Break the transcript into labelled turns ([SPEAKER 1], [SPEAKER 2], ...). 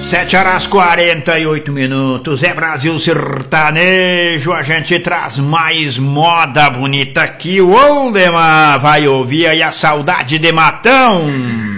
[SPEAKER 1] 7h48. É Brasil Sertanejo. A gente traz mais moda bonita aqui. O Oldemar vai ouvir aí a Saudade de Matão.